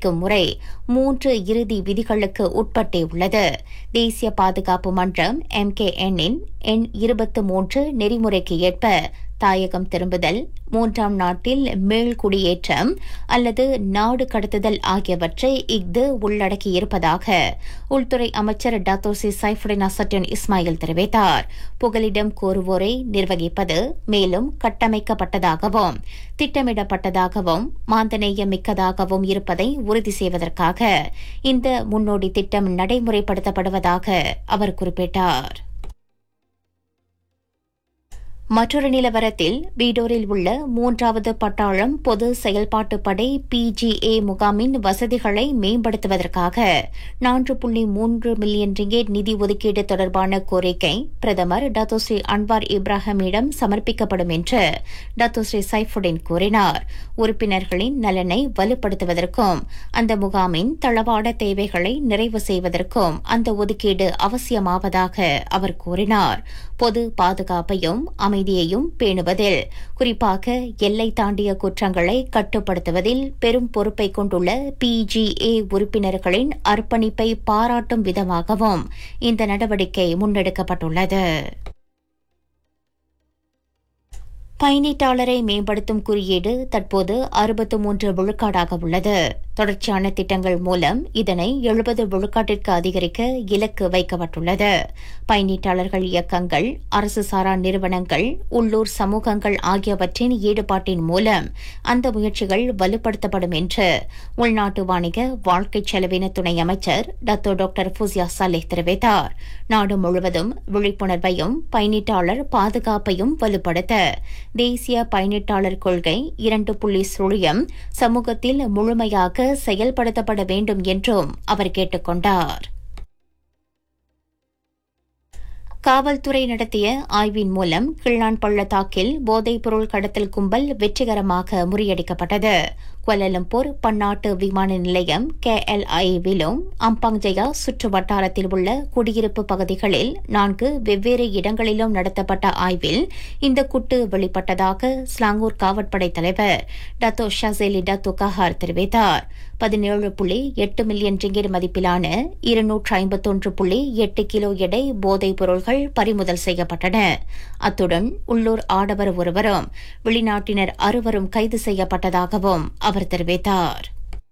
நிர்ணயிக்கும் முறை 3 இறுதி விதிகளுக்கு உட்பட்டே உள்ளது. தேசிய பாதுகாப்பு மன்றம் MKN-இன் எண் 23 நெறிமுறைக்கு ஏற்ப தாயகம் திரும்புதல், மூன்றாம் நாட்டில் மீள்குடியேற்றம் அல்லது நாடு கடத்துதல் ஆகியவற்றை இஃது உள்ளடக்கியிருப்பதாக உள்துறை அமைச்சர் டாத்தோசி சைஃபுடின் அசட்டின் இஸ்மாயில் தெரிவித்தார். புகலிடம் கோருவோரை நிர்வகிப்பது மேலும் கட்டமைக்கப்பட்டதாகவும் திட்டமிடப்பட்டதாகவும் மாந்தநேயம் மிக்கதாகவும் இருப்பதை உறுதி செய்வதற்காக இந்த முன்னோடி திட்டம் நடைமுறைப்படுத்தப்படுவதாக அவர் குறிப்பிட்டார். மற்றொரு நிலவரத்தில் பீடோரில் உள்ள 3வது பட்டாளம் பொது செயல்பாட்டு படை PGA முகாமின் வசதிகளை மேம்படுத்துவதற்காக 4.3 மில்லியன் ரிங்கேட் நிதி ஒதுக்கீடு தொடர்பான கோரிக்கை பிரதமர் டாத்தோஸ்ரீ அன்வார் இப்ராஹிமிடம் சமர்ப்பிக்கப்படும் என்று டாத்தோஸ்ரீ சைஃபுடின் கூறினார். உறுப்பினர்களின் நலனை வலுப்படுத்துவதற்கும் அந்த முகாமின் தளவாட தேவைகளை நிறைவு செய்வதற்கும் அந்த ஒதுக்கீடு அவசியமாவதாக அவர் கூறினார். பொது பாதுகாப்பையும் அமைதியையும் பேணுவதில், குறிப்பாக எல்லை தாண்டிய குற்றங்களை கட்டுப்படுத்துவதில் பெரும் பொறுப்பை கொண்டுள்ள PGA உறுப்பினர்களின் அர்ப்பணிப்பை பாராட்டும் விதமாகவும் இந்த நடவடிக்கை முன்னெடுக்கப்பட்டுள்ளது. பயணீட்டாளரை மேம்படுத்தும் குறியீடு தற்போது 63 விழுக்காடாக உள்ளது. தொடர்ச்சியான திட்டங்கள் மூலம் இதனை 70 விழுக்காட்டிற்கு அதிகரிக்க இலக்கு வைக்கப்பட்டுள்ளது. பயணீட்டாளர்கள் இயக்கங்கள், அரசு சாரா நிறுவனங்கள், உள்ளூர் சமூகங்கள் ஆகியவற்றின் ஈடுபாட்டின் மூலம் அந்த முயற்சிகள் வலுப்படுத்தப்படும் என்று உள்நாட்டு வாணிக வாழ்க்கை செலவின துணை அமைச்சர் டாக்டர் ஃபூசியா சாலேஹ் தெரிவித்தார். நாடு முழுவதும் விழிப்புணர்வையும் பயணீட்டாளர் பாதுகாப்பையும் வலுப்படுத்த தேசிய பயணீட்டாளர் கொள்கை 2.0 சமூகத்தில் முழுமையாக செயல்படுத்தப்பட வேண்டும் என்றும் அவர் கேட்டுக் கொண்டார். காவல்துறை நடத்திய ஆய்வின் மூலம் கிள்ளான் பள்ளத்தாக்கில் போதைப்பொருள் கடத்தல் கும்பல் வெற்றிகரமாக முறியடிக்கப்பட்டது. குவாலலம்பூர் பன்னாட்டு விமான நிலையம் KLIA-விலும் அம்பாங் ஜயா சுற்று வட்டாரத்தில் உள்ள குடியிருப்பு பகுதிகளில் 4 வெவ்வேறு இடங்களிலும் நடத்தப்பட்ட ஆய்வில் இந்த குட்டு வெளிப்பட்டதாக ஸ்லாங்கூர் காவற்படை தலைவர் டத்தோ ஷாசேலி டத்தோ கஹார் தெரிவித்தார். 17.8 மில்லியன் ரிங்கிட் மதிப்பிலான 251.8 கிலோ எடை போதைப் பொருள்கள் பறிமுதல் செய்யப்பட்டன. அத்துடன் உள்ளூர் ஆடவர் ஒருவரும் வெளிநாட்டினர் 6 கைது செய்யப்பட்டதாகவும் அவர் தெரிவித்தார்.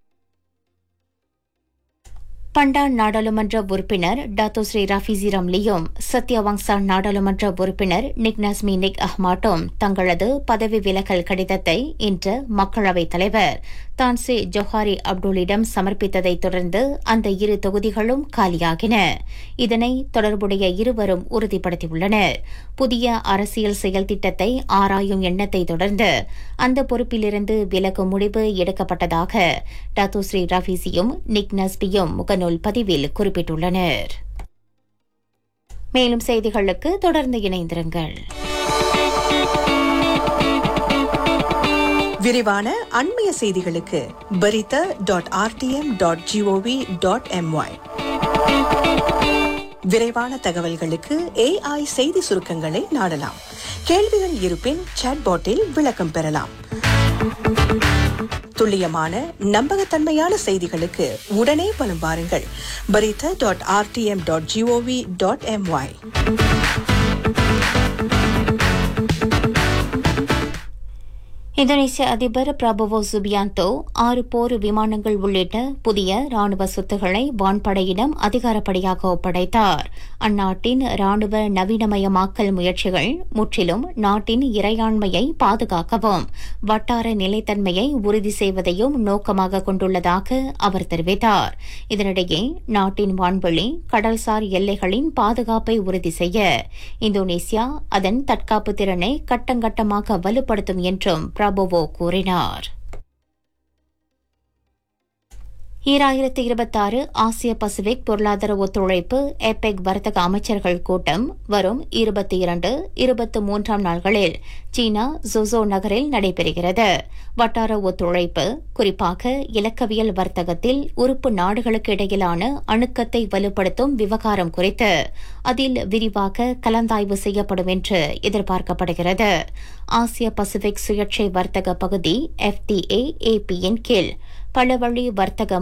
பண்டான் நாடாளுமன்ற உறுப்பினர் டாத்தோஸ்ரீ ராஃபிசி ரம்லியும் சத்யவங்சா நாடாளுமன்ற உறுப்பினர் நிக்னாஸ்மி நிக் அஹ்மாட்டும் தங்களது பதவி விலகல் கடிதத்தை இன்று மக்களவைத் தலைவர் தான்சே ஜொஹாரி அப்துல்லிடம் சமர்ப்பித்ததைத் தொடர்ந்து அந்த 2 தொகுதிகளும் காலியாகின. இதனை தொடர்புடைய இருவரும் உறுதிப்படுத்தியுள்ளனர். புதிய அரசியல் செயல் திட்டத்தை ஆராயும் எண்ணத்தை தொடர்ந்து அந்த பொறுப்பிலிருந்து விலகும் முடிவு எடுக்கப்பட்டதாக டாத்தோஸ்ரீ ராஃபிசியும் நிக் நஸ்பியும் முகநூல் பதிவில் குறிப்பிட்டுள்ளனர். மேலும் செய்திகளுக்கு தொடர்ந்து இணைந்திருங்கள். விரிவான அண்மைய செய்திகளுக்கு barita.rtm.gov.my. விரைவான தகவல்களுக்கு AI செய்தி சுருக்கங்களை நாடலாம். கேள்விகள் இருப்பின் சாட்பாட்டில் விளக்கம் பெறலாம். துல்லியமான நம்பகத்தன்மையான செய்திகளுக்கு உடனே வலம் வாருங்கள். barita.rtm.gov.my. இந்தோனேசிய அதிபர் பிரபோவோ சுபியாந்தோ 6 போர் விமானங்கள் உள்ளிட்ட புதிய ராணுவ சொத்துக்களை வான்படையிடம் அதிகாரப்படியாக ஒப்படைத்தார். அந்நாட்டின் ராணுவ நவீனமயமாக்கல் முயற்சிகள் முற்றிலும் நாட்டின் இறையாண்மையை பாதுகாக்கவும் வட்டார நிலைத்தன்மையை உறுதி செய்வதையும் நோக்கமாக கொண்டுள்ளதாக அவர் தெரிவித்தார். இதனிடையே நாட்டின் வான்வெளி கடல்சார் எல்லைகளின் பாதுகாப்பை உறுதி செய்ய இந்தோனேசியா அதன் தற்காப்பு திறனை கட்டங்கட்டமாக வலுப்படுத்தும் என்றும் பிரபோவோ கூறினார். 2026 ஆசிய பசிபிக் பொருளாதார ஒத்துழைப்பு எபெக் வர்த்தக அமைச்சர்கள் கூட்டம் வரும் 22, 23 நாள்களில் சீனா ஜோசோ நகரில் நடைபெறுகிறது. வட்டார ஒத்துழைப்பு, குறிப்பாக இலக்கவியல் வர்த்தகத்தில் உறுப்பு நாடுகளுக்கு இடையிலான அணுக்கத்தை வலுப்படுத்தும் விவகாரம் குறித்து அதில் விரிவாக கலந்தாய்வு செய்யப்படும் என்று எதிர்பார்க்கப்படுகிறது. ஆசிய பசிபிக் சுயேட்சை வர்த்தக பகுதி FTA-AP-யின் கீழ் பல வழி வர்த்தக